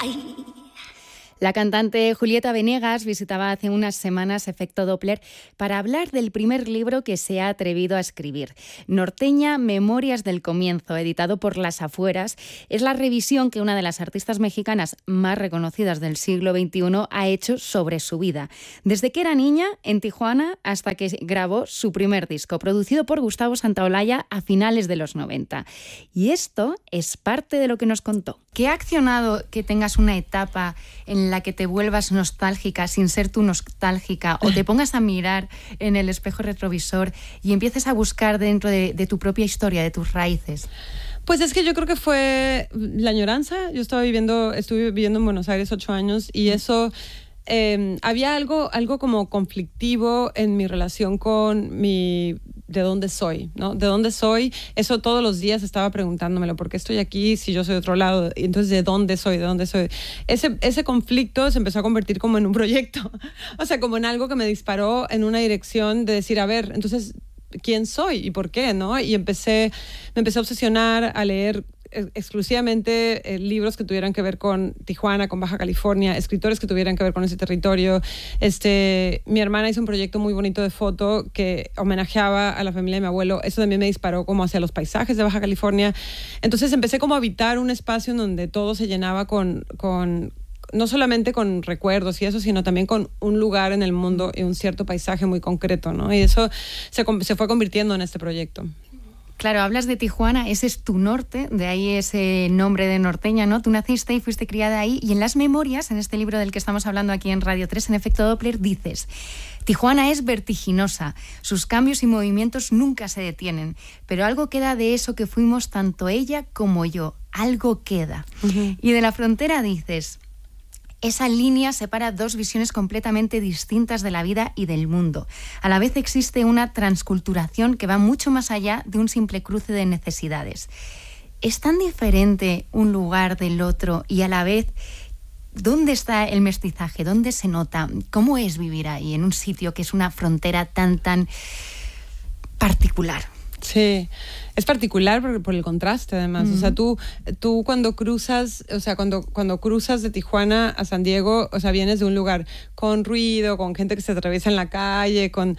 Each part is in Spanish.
La cantante Julieta Venegas visitaba hace unas semanas Efecto Doppler para hablar del primer libro que se ha atrevido a escribir. Norteña, Memorias del Comienzo, editado por Las Afueras, es la revisión que una de las artistas mexicanas más reconocidas del siglo XXI ha hecho sobre su vida. Desde que era niña en Tijuana hasta que grabó su primer disco, producido por Gustavo Santaolalla a finales de los 90. Y esto es parte de lo que nos contó. ¿Qué ha accionado que tengas una etapa en la que te vuelvas nostálgica sin ser tú nostálgica o te pongas a mirar en el espejo retrovisor y empieces a buscar dentro de tu propia historia, de tus raíces? Pues es que yo creo que fue la añoranza. Yo estuve viviendo en Buenos Aires 8 años y eso... había algo como conflictivo en mi relación con de dónde soy, ¿no? De dónde soy, eso todos los días estaba preguntándomelo, ¿por qué estoy aquí si yo soy de otro lado? Y entonces, ¿de dónde soy? Ese conflicto se empezó a convertir como en un proyecto, o sea, como en algo que me disparó en una dirección de decir, a ver, entonces, ¿quién soy y por qué, no? Y me empecé a obsesionar a leer exclusivamente libros que tuvieran que ver con Tijuana, con Baja California, escritores que tuvieran que ver con ese territorio. Mi hermana hizo un proyecto muy bonito de foto que homenajeaba a la familia de mi abuelo. Eso también me disparó como hacia los paisajes de Baja California. Entonces empecé como a habitar un espacio en donde todo se llenaba con no solamente con recuerdos y eso, sino también con un lugar en el mundo y un cierto paisaje muy concreto, ¿no? Y eso se fue convirtiendo en este proyecto. Claro, hablas de Tijuana, ese es tu norte, de ahí ese nombre de norteña, ¿no? Tú naciste y fuiste criada ahí, y en las memorias, en este libro del que estamos hablando aquí en Radio 3, en Efecto Doppler, dices: Tijuana es vertiginosa, sus cambios y movimientos nunca se detienen, pero algo queda de eso que fuimos tanto ella como yo, algo queda. Uh-huh. Y de la frontera dices: esa línea separa dos visiones completamente distintas de la vida y del mundo. A la vez existe una transculturación que va mucho más allá de un simple cruce de necesidades. ¿Es tan diferente un lugar del otro y a la vez dónde está el mestizaje? ¿Dónde se nota? ¿Cómo es vivir ahí, en un sitio que es una frontera tan particular? Sí, es particular por el contraste además. O sea, tú cuando cruzas, o sea, cuando cruzas de Tijuana a San Diego, o sea, vienes de un lugar con ruido, con gente que se atraviesa en la calle, con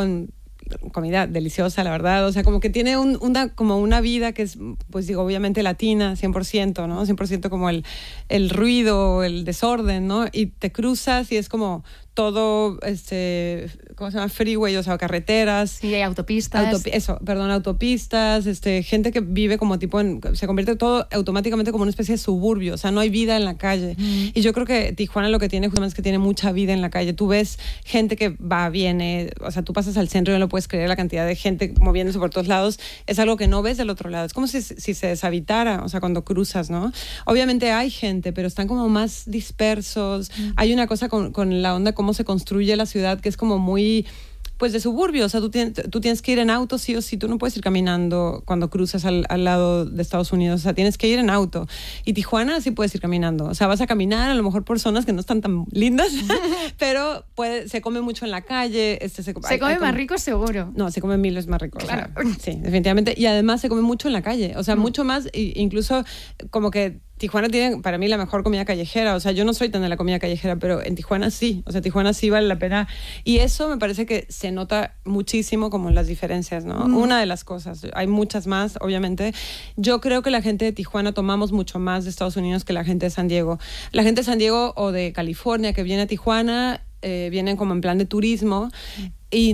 comida deliciosa, la verdad. O sea, como que tiene como una vida que es, pues digo, obviamente latina, 100%, ¿no? 100% como el ruido, el desorden, ¿no? Y te cruzas y es como todo, ¿cómo se llama? Freeway, o sea, carreteras. Sí, hay autopistas. Autopistas, gente que vive como se convierte todo automáticamente como una especie de suburbio, o sea, no hay vida en la calle. Y yo creo que Tijuana lo que tiene justamente es que tiene mucha vida en la calle. Tú ves gente que va, viene, o sea, tú pasas al centro y no lo puedes creer, la cantidad de gente moviéndose por todos lados, es algo que no ves del otro lado. Es como si se deshabitara, o sea, cuando cruzas, ¿no? Obviamente hay gente, pero están como más dispersos. Hay una cosa con la onda cómo se construye la ciudad que es como muy, pues, de suburbio. O sea, tú tienes que ir en auto sí o sí, tú no puedes ir caminando cuando cruzas al lado de Estados Unidos, o sea, tienes que ir en auto. Y Tijuana sí puedes ir caminando, o sea, vas a caminar a lo mejor por zonas que no están tan lindas, pero se come mucho en la calle. Se come más rico seguro. No, se come 1000 veces más rico. Claro. O sea, sí, definitivamente. Y además se come mucho en la calle, o sea, mucho más, incluso como que Tijuana tiene para mí la mejor comida callejera. O sea, yo no soy tan de la comida callejera, pero en Tijuana sí. O sea, Tijuana sí vale la pena. Y eso me parece que se nota muchísimo como las diferencias, ¿no? Una de las cosas. Hay muchas más, obviamente. Yo creo que la gente de Tijuana tomamos mucho más de Estados Unidos que la gente de San Diego. La gente de San Diego o de California que viene a Tijuana vienen como en plan de turismo y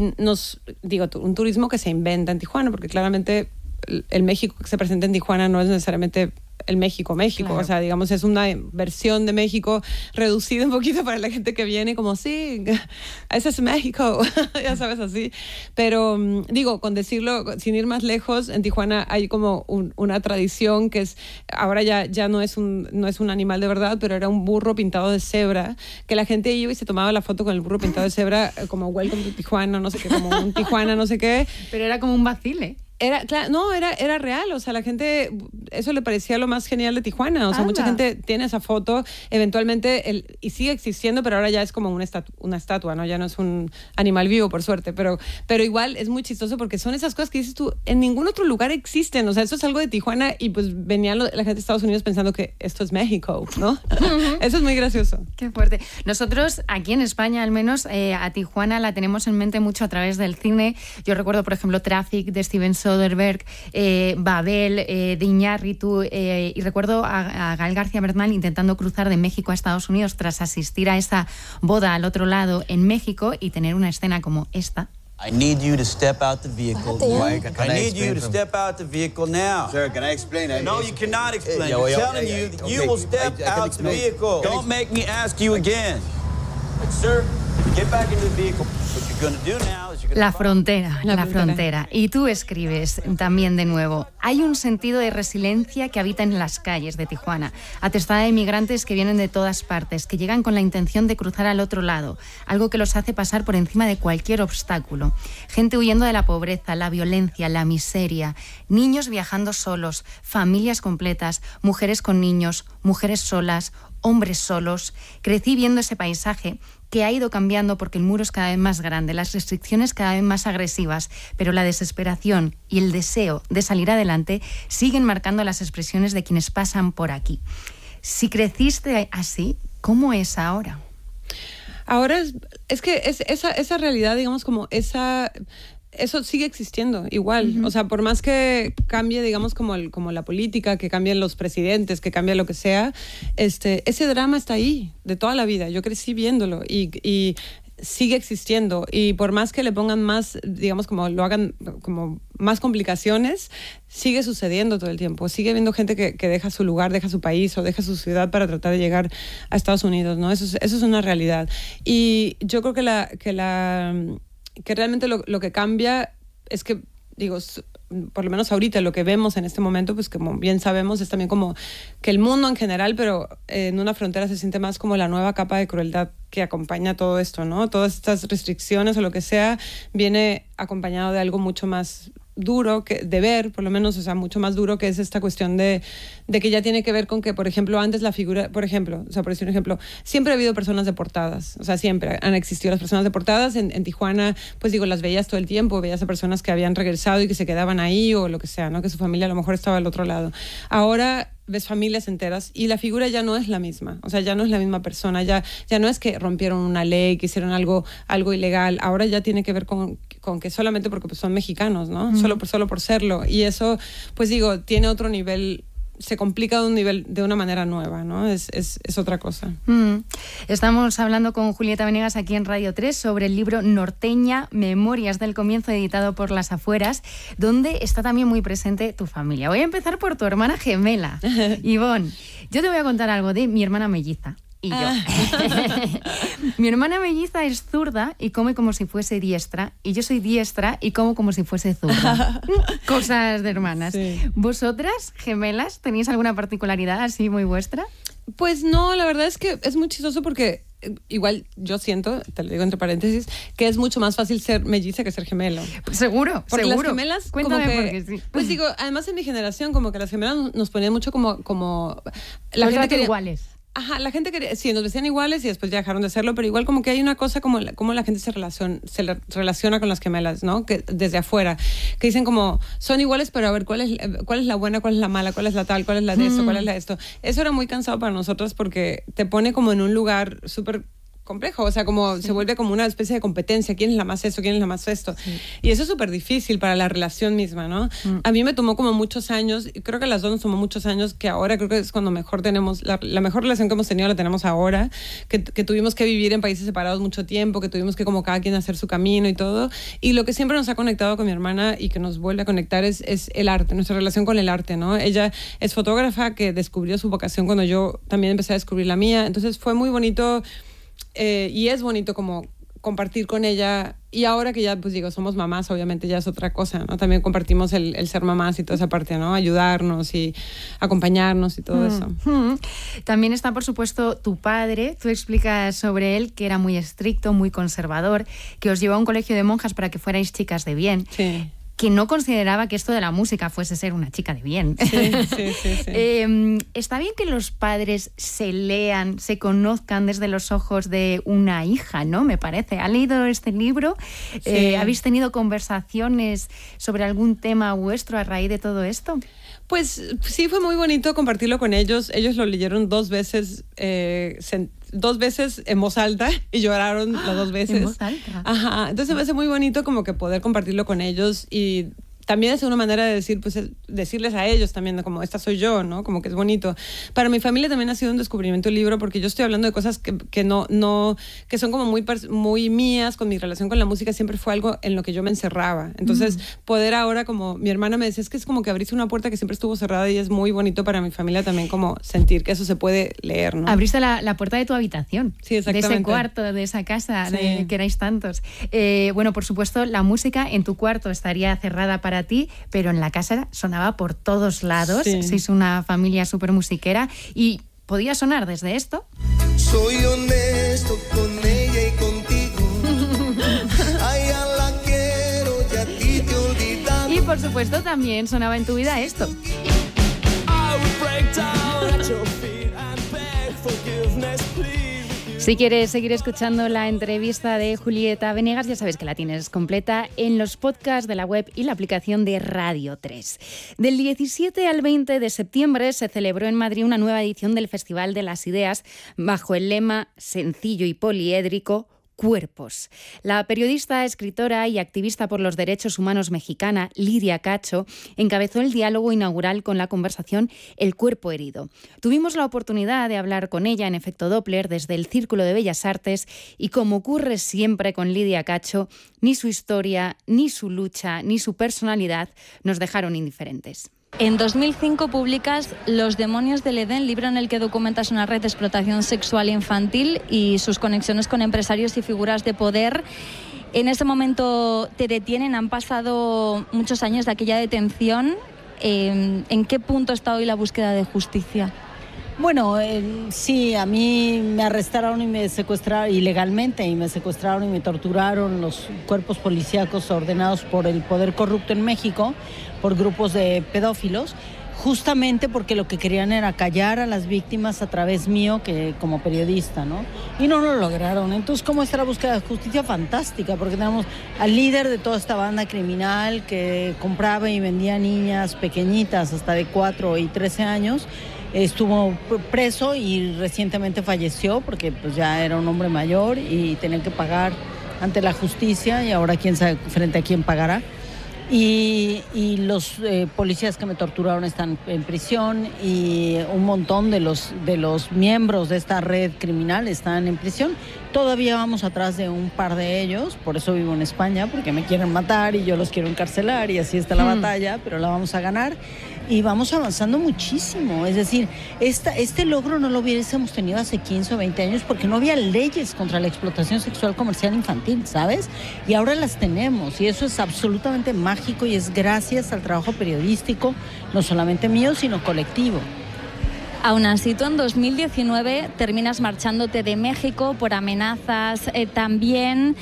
un turismo que se inventa en Tijuana, porque claramente el México que se presenta en Tijuana no es necesariamente el México, claro. O sea, digamos, es una versión de México reducida un poquito para la gente que viene, como, sí, ese es México, ya sabes, así. Pero, con decirlo, sin ir más lejos, en Tijuana hay como una tradición que es, ahora ya no es un animal de verdad, pero era un burro pintado de cebra, que la gente iba y se tomaba la foto con el burro pintado de cebra, como Welcome to Tijuana, no sé qué, como un Tijuana, no sé qué. Pero era como un vacile. Era real, o sea, la gente, eso le parecía lo más genial de Tijuana, o sea, mucha gente tiene esa foto, eventualmente, y sigue existiendo, pero ahora ya es como una estatua, ¿no? Ya no es un animal vivo, por suerte, pero igual es muy chistoso porque son esas cosas que dices tú, en ningún otro lugar existen, o sea, esto es algo de Tijuana y pues venía la gente de Estados Unidos pensando que esto es México, ¿no? Eso es muy gracioso. Qué fuerte. Nosotros, aquí en España al menos, a Tijuana la tenemos en mente mucho a través del cine. Yo recuerdo, por ejemplo, Traffic de Steven Soderbergh, Babel de Iñárritu, y recuerdo a Gael García Bernal intentando cruzar de México a Estados Unidos tras asistir a esa boda al otro lado en México y tener una escena como esta. I need you to step out the vehicle. I need you to step out the vehicle now. Sir, can I explain? No, you cannot explain. I'm telling you, you will step out the vehicle. Don't make me ask you again. But, sir, get back into the vehicle. What you're going to do now is you're going to... La frontera. Y tú escribes también de nuevo. Hay un sentido de resiliencia que habita en las calles de Tijuana, atestada de migrantes que vienen de todas partes, que llegan con la intención de cruzar al otro lado, algo que los hace pasar por encima de cualquier obstáculo. Gente huyendo de la pobreza, la violencia, la miseria, niños viajando solos, familias completas, mujeres con niños, mujeres solas, hombres solos. Crecí viendo ese paisaje que ha ido cambiando porque el muro es cada vez más grande, las restricciones cada vez más agresivas, pero la desesperación y el deseo de salir adelante siguen marcando las expresiones de quienes pasan por aquí. Si creciste así, ¿cómo es ahora? Ahora es que esa realidad, digamos, como eso sigue existiendo igual. Uh-huh. O sea, por más que cambie, digamos, como la política, que cambien los presidentes, que cambie lo que sea, ese drama está ahí de toda la vida. Yo crecí viéndolo y sigue existiendo. Y por más que le pongan más, digamos, como lo hagan como más complicaciones, sigue sucediendo todo el tiempo. Sigue habiendo gente que deja su lugar, deja su país o deja su ciudad para tratar de llegar a Estados Unidos, ¿no? Eso es una realidad. Y yo creo que realmente lo que cambia es que, digo, por lo menos ahorita lo que vemos en este momento, pues como bien sabemos, es también como que el mundo en general, pero en una frontera se siente más como la nueva capa de crueldad que acompaña todo esto, ¿no? Todas estas restricciones o lo que sea viene acompañado de algo mucho más duro de ver, por lo menos, o sea, mucho más duro, que es esta cuestión de que ya tiene que ver con que, por ejemplo, antes la figura, por ejemplo, o sea, por decir un ejemplo, siempre ha habido personas deportadas, o sea, siempre han existido las personas deportadas. En Tijuana, pues digo, las veías todo el tiempo, veías a personas que habían regresado y que se quedaban ahí o lo que sea, ¿no? Que su familia a lo mejor estaba al otro lado. Ahora ves familias enteras y la figura ya no es la misma, o sea, ya no es la misma persona, ya no es que rompieron una ley, que hicieron algo ilegal, ahora ya tiene que ver con que solamente porque pues, son mexicanos, ¿no? Solo por serlo, y eso, pues digo, tiene otro nivel, se complica de una manera nueva, ¿no? Es otra cosa. Estamos hablando con Julieta Venegas aquí en Radio 3 sobre el libro Norteña, Memorias del Comienzo, editado por Las Afueras, donde está también muy presente tu familia. Voy a empezar por tu hermana gemela, Ivonne. Yo te voy a contar algo de mi hermana melliza. Y yo. Mi hermana melliza es zurda y come como si fuese diestra, y yo soy diestra y como como si fuese zurda. Cosas de hermanas. Sí. ¿Vosotras, gemelas, tenéis alguna particularidad así muy vuestra? Pues no, la verdad es que es muy chistoso porque igual yo siento, te lo digo entre paréntesis, que es mucho más fácil ser melliza que ser gemelo. Seguro, porque seguro. Las gemelas, cuéntame como que, porque sí. Pues digo, además en mi generación como que las gemelas nos ponían mucho como la gente quería, iguales. Ajá, la gente quería, sí, nos vestían iguales y después ya dejaron de hacerlo, pero igual como que hay una cosa como la gente se relaciona con las gemelas, ¿no? Que desde afuera, que dicen como, son iguales, pero a ver, ¿cuál es la buena, cuál es la mala, cuál es la tal, cuál es la de esto, cuál es la de esto? Eso era muy cansado para nosotros porque te pone como en un lugar súper complejo, o sea, como se vuelve como una especie de competencia, quién es la más esto, quién es la más esto. Sí. Y eso es súper difícil para la relación misma, ¿no? A mí me tomó como muchos años, y creo que a las dos nos tomó muchos años, que ahora creo que es cuando mejor tenemos, la mejor relación que hemos tenido la tenemos ahora, que tuvimos que vivir en países separados mucho tiempo, que tuvimos que como cada quien hacer su camino y todo, y lo que siempre nos ha conectado con mi hermana y que nos vuelve a conectar es el arte, nuestra relación con el arte, ¿no? Ella es fotógrafa que descubrió su vocación cuando yo también empecé a descubrir la mía, entonces fue muy bonito. Y es bonito como compartir con ella, y ahora que ya pues digo somos mamás, obviamente ya es otra cosa, ¿no? También compartimos el ser mamás y toda esa parte, ¿no? Ayudarnos y acompañarnos y todo eso. También está por supuesto tu padre. Tú explicas sobre él que era muy estricto, muy conservador, que os llevó a un colegio de monjas para que fuerais chicas de bien. Sí. que no consideraba que esto de la música fuese ser una chica de bien. Sí. Está bien que los padres se lean, se conozcan desde los ojos de una hija, ¿no? Me parece. ¿Ha leído este libro? Sí. ¿Habéis tenido conversaciones sobre algún tema vuestro a raíz de todo esto? Pues sí, fue muy bonito compartirlo con ellos. Ellos lo leyeron 2 veces, 2 veces en voz alta y lloraron las 2 veces. En voz alta. Ajá. Entonces me hace muy bonito como que poder compartirlo con ellos y también es una manera de decir, pues, decirles a ellos también, como esta soy yo, ¿no? Como que es bonito. Para mi familia también ha sido un descubrimiento el libro, porque yo estoy hablando de cosas que no que son como muy mías. Con mi relación con la música siempre fue algo en lo que yo me encerraba. Entonces, poder ahora, como mi hermana me decía, es que es como que abriste una puerta que siempre estuvo cerrada, y es muy bonito para mi familia también como sentir que eso se puede leer, ¿no? Abriste la puerta de tu habitación. Sí, exactamente. De ese cuarto, de esa casa, Sí. que erais tantos. Bueno, por supuesto, la música en tu cuarto estaría cerrada para ti, pero en la casa sonaba por todos lados. Sí. Sois una familia súper musiquera y podía sonar desde esto. Soy honesto con ella y contigo. A ella la quiero y a ti te he olvidado. Y por supuesto también sonaba en tu vida esto. Si quieres seguir escuchando la entrevista de Julieta Venegas, ya sabes que la tienes completa en los podcasts de la web y la aplicación de Radio 3. Del 17 al 20 de septiembre se celebró en Madrid una nueva edición del Festival de las Ideas bajo el lema sencillo y poliédrico, Cuerpos. La periodista, escritora y activista por los derechos humanos mexicana Lidia Cacho encabezó el diálogo inaugural con la conversación El cuerpo herido. Tuvimos la oportunidad de hablar con ella en Efecto Doppler desde el Círculo de Bellas Artes y, como ocurre siempre con Lidia Cacho, ni su historia, ni su lucha, ni su personalidad nos dejaron indiferentes. En 2005 publicas Los demonios del Edén, libro en el que documentas una red de explotación sexual infantil y sus conexiones con empresarios y figuras de poder. En ese momento te detienen, han pasado muchos años de aquella detención. ¿En qué punto está hoy la búsqueda de justicia? Bueno, sí, a mí me arrestaron y me secuestraron ilegalmente, y me secuestraron y me torturaron los cuerpos policíacos ordenados por el poder corrupto en México, por grupos de pedófilos, justamente porque lo que querían era callar a las víctimas a través mío, que como periodista, ¿no? Y no lo lograron. Entonces, ¿cómo está la búsqueda de justicia? Fantástica, porque tenemos al líder de toda esta banda criminal que compraba y vendía niñas pequeñitas hasta de 4 y 13 años. Estuvo preso y recientemente falleció porque pues ya era un hombre mayor y tenía que pagar ante la justicia, y ahora quién sabe frente a quién pagará. Y los policías que me torturaron están en prisión, y un montón de los miembros de esta red criminal están en prisión. Todavía vamos atrás de un par de ellos, por eso vivo en España, porque me quieren matar y yo los quiero encarcelar, y así está la batalla, pero la vamos a ganar. Y vamos avanzando muchísimo. Es decir, este logro no lo hubiésemos tenido hace 15 o 20 años porque no había leyes contra la explotación sexual comercial infantil, ¿sabes? Y ahora las tenemos, y eso es absolutamente mágico, y es gracias al trabajo periodístico, no solamente mío, sino colectivo. Aún así, tú en 2019 terminas marchándote de México por amenazas. También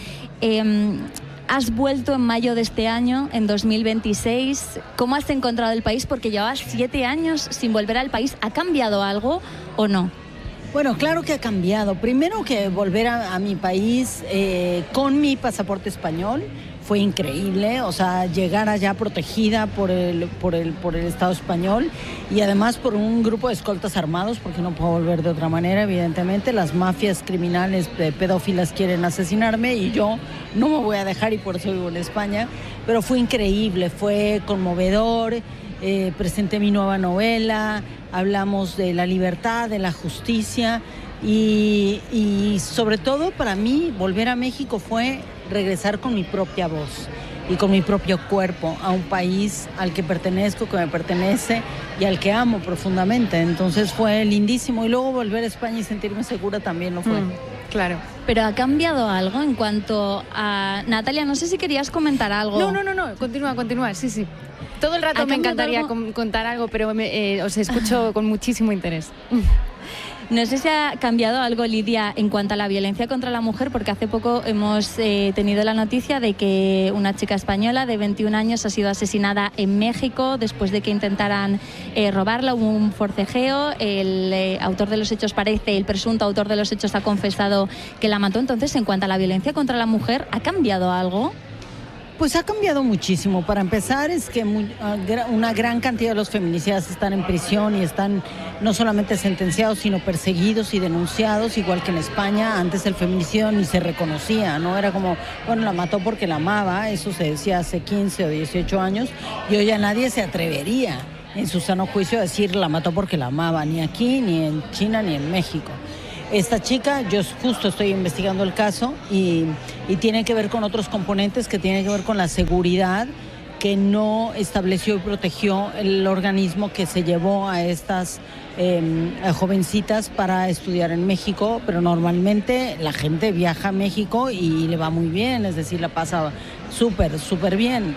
has vuelto en mayo de este año, en 2026. ¿Cómo has encontrado el país? Porque llevabas 7 años sin volver al país. ¿Ha cambiado algo o no? Bueno, claro que ha cambiado. Primero, que volver a mi país con mi pasaporte español fue increíble. O sea, llegar allá protegida por el Estado español, y además por un grupo de escoltas armados, porque no puedo volver de otra manera, evidentemente. Las mafias criminales pedófilas quieren asesinarme y yo no me voy a dejar, y por eso vivo en España. Pero fue increíble, fue conmovedor. Presenté mi nueva novela, hablamos de la libertad, de la justicia, y sobre todo para mí volver a México fue regresar con mi propia voz y con mi propio cuerpo a un país al que pertenezco, que me pertenece y al que amo profundamente. Entonces fue lindísimo, y luego volver a España y sentirme segura también lo fue. Claro. ¿Pero ha cambiado algo en cuanto a... Natalia, no sé si querías comentar algo. No, continúa, sí. Todo el rato me encantaría contar algo, pero os escucho con muchísimo interés. No sé si ha cambiado algo, Lidia, en cuanto a la violencia contra la mujer, porque hace poco hemos tenido la noticia de que una chica española de 21 años ha sido asesinada en México después de que intentaran robarla, hubo un forcejeo, el autor de los hechos el presunto autor de los hechos ha confesado que la mató. Entonces, en cuanto a la violencia contra la mujer, ¿ha cambiado algo? Pues ha cambiado muchísimo. Para empezar, es que una gran cantidad de los feminicidas están en prisión y están no solamente sentenciados, sino perseguidos y denunciados, igual que en España. Antes el feminicidio ni se reconocía, ¿no? Era como, bueno, la mató porque la amaba, eso se decía hace 15 o 18 años, y hoy ya nadie se atrevería en su sano juicio a decir la mató porque la amaba, ni aquí, ni en China, ni en México. Esta chica, yo justo estoy investigando el caso y tiene que ver con otros componentes que tienen que ver con la seguridad que no estableció y protegió el organismo que se llevó a estas jovencitas para estudiar en México, pero normalmente la gente viaja a México y le va muy bien, es decir, la pasa súper bien.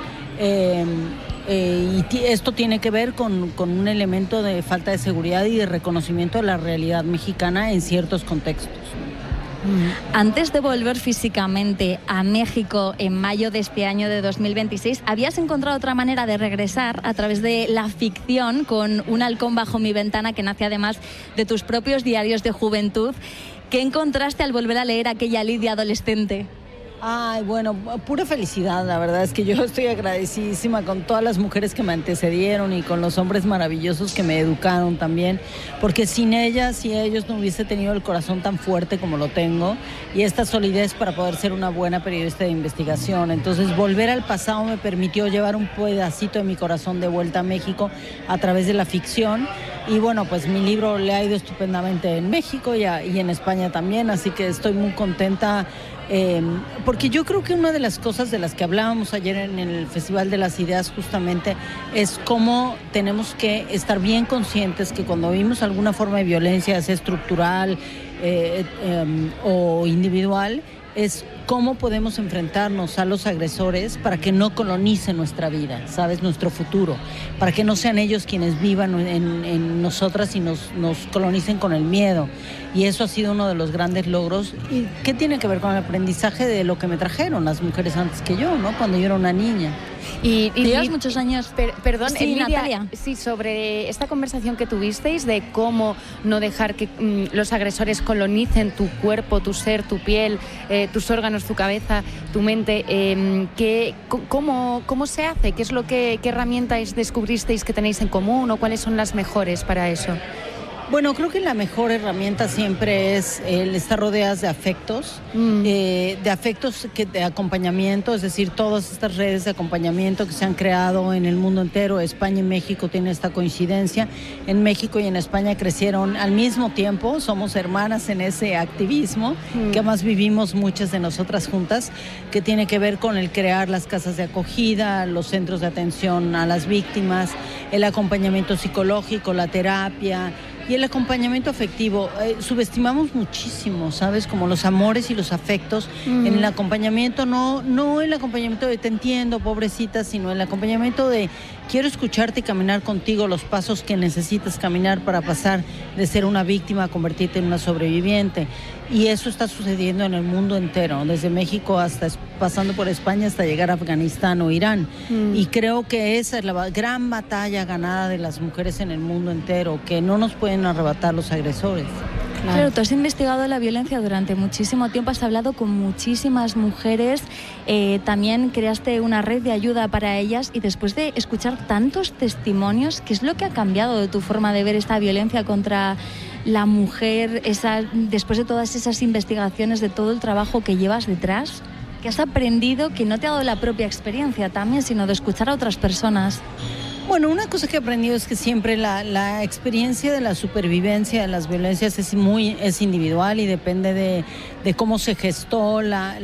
Y esto tiene que ver con un elemento de falta de seguridad y de reconocimiento de la realidad mexicana en ciertos contextos. Antes de volver físicamente a México en mayo de este año de 2026, ¿habías encontrado otra manera de regresar a través de la ficción con Un halcón bajo mi ventana, que nace además de tus propios diarios de juventud? ¿Qué encontraste al volver a leer aquella Lidia adolescente? Ay, bueno, pura felicidad, la verdad es que yo estoy agradecidísima con todas las mujeres que me antecedieron y con los hombres maravillosos que me educaron también, porque sin ellas y ellos no hubiese tenido el corazón tan fuerte como lo tengo y esta solidez para poder ser una buena periodista de investigación. Entonces, volver al pasado me permitió llevar un pedacito de mi corazón de vuelta a México a través de la ficción. Y bueno, pues mi libro le ha ido estupendamente en México y en España también, así que estoy muy contenta. Porque yo creo que una de las cosas de las que hablábamos ayer en el Festival de las Ideas justamente es cómo tenemos que estar bien conscientes que cuando vimos alguna forma de violencia, sea estructural o individual, es cómo podemos enfrentarnos a los agresores para que no colonicen nuestra vida, ¿sabes? Nuestro futuro, para que no sean ellos quienes vivan en nosotras y nos colonicen con el miedo. Y eso ha sido uno de los grandes logros. ¿Y qué tiene que ver con el aprendizaje de lo que me trajeron las mujeres antes que yo, ¿no? Cuando yo era una niña. Y llevas muchos años. Perdón, sí, Lidia, Natalia. Sí, sobre esta conversación que tuvisteis de cómo no dejar que los agresores colonicen tu cuerpo, tu ser, tu piel, tus órganos, tu cabeza, tu mente. ¿Cómo se hace? ¿Qué herramientas descubristeis que tenéis en común o cuáles son las mejores para eso? Bueno, creo que la mejor herramienta siempre es el estar rodeadas de afectos, de acompañamiento, es decir, todas estas redes de acompañamiento que se han creado en el mundo entero. España y México tienen esta coincidencia. En México y en España crecieron al mismo tiempo, somos hermanas en ese activismo, que además vivimos muchas de nosotras juntas, que tiene que ver con el crear las casas de acogida, los centros de atención a las víctimas, el acompañamiento psicológico, la terapia y el acompañamiento afectivo. Subestimamos muchísimo, ¿sabes? Como los amores y los afectos. En el acompañamiento, no el acompañamiento de te entiendo, pobrecita, sino el acompañamiento de quiero escucharte y caminar contigo los pasos que necesitas caminar para pasar de ser una víctima a convertirte en una sobreviviente. Y eso está sucediendo en el mundo entero, desde México hasta pasando por España hasta llegar a Afganistán o Irán. Y creo que esa es la gran batalla ganada de las mujeres en el mundo entero, que no nos pueden arrebatar los agresores. Claro, tú has investigado la violencia durante muchísimo tiempo, has hablado con muchísimas mujeres, también creaste una red de ayuda para ellas y después de escuchar tantos testimonios, ¿qué es lo que ha cambiado de tu forma de ver esta violencia contra la mujer, después de todas esas investigaciones, de todo el trabajo que llevas detrás? ¿Qué has aprendido que no te ha dado la propia experiencia también, sino de escuchar a otras personas? Bueno, una cosa que he aprendido es que siempre la experiencia de la supervivencia de las violencias es individual y depende de cómo se gestó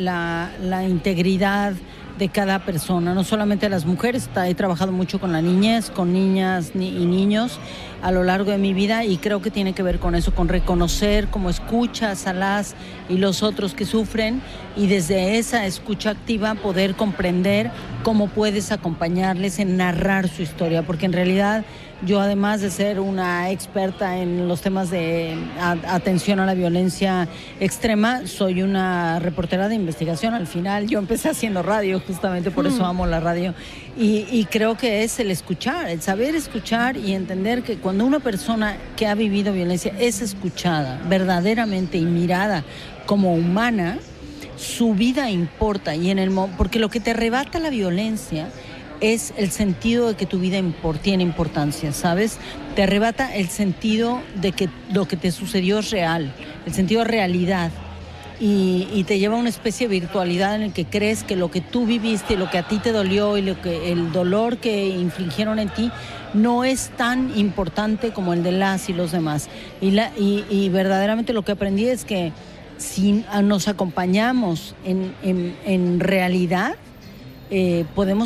la integridad de cada persona, no solamente las mujeres. He trabajado mucho con la niñez, con niñas y niños a lo largo de mi vida y creo que tiene que ver con eso, con reconocer cómo escuchas a las y los otros que sufren y desde esa escucha activa poder comprender cómo puedes acompañarles en narrar su historia, porque en realidad Yo, además de ser una experta en los temas de atención a la violencia extrema, soy una reportera de investigación. Al final yo empecé haciendo radio, justamente por eso amo la radio, y creo que es el escuchar, el saber escuchar y entender que cuando una persona que ha vivido violencia es escuchada verdaderamente y mirada como humana, su vida importa, porque lo que te arrebata la violencia es el sentido de que tu vida tiene importancia, ¿sabes? Te arrebata el sentido de que lo que te sucedió es real, el sentido de realidad, y te lleva a una especie de virtualidad en el que crees que lo que tú viviste, lo que a ti te dolió y el dolor que infligieron en ti no es tan importante como el de las y los demás. Y verdaderamente lo que aprendí es que si nos acompañamos en realidad, podemos